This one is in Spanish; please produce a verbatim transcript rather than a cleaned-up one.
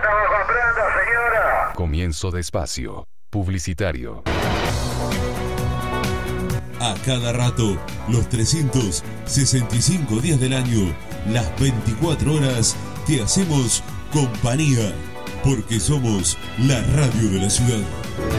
estamos comprando, señora. Comienzo de espacio publicitario. A cada rato, los trescientos sesenta y cinco días del año, las veinticuatro horas, te hacemos compañía, porque somos la radio de la ciudad.